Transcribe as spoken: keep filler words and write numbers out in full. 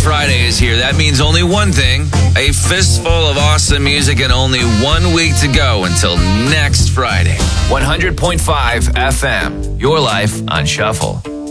Friday is here. That means only one thing, a fistful of awesome music and only one week to go until next Friday. one hundred point five F M, your life on Shuffle.